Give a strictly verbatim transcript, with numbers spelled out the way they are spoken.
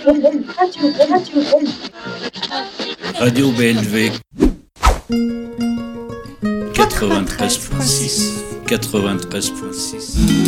Radio, Radio, Radio B L V quatre-vingt-treize point six quatre-vingt-treize point six